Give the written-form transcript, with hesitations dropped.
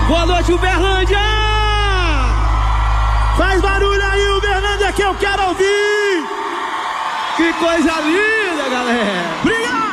Boa noite, Uberlândia! Faz barulho aí, Uberlândia, que eu quero ouvir! Que coisa linda, galera!